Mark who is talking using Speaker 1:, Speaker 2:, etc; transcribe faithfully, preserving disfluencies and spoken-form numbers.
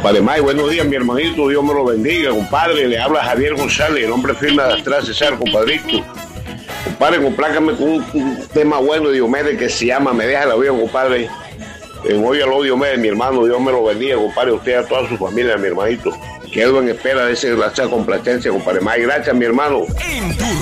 Speaker 1: Compadre May, buenos días, mi hermanito, Dios me lo bendiga, compadre. Le habla Javier González, el hombre firme de atrás, César, compadrito. Compadre, complácame con un, un tema bueno de Diomedes que se llama Me deja la vida, compadre. En hoy al odio Diomedes, mi hermano, Dios me lo bendiga, compadre, usted y a toda su familia, mi hermanito. Quedo en espera de esa complacencia, compadre May. Gracias, mi hermano.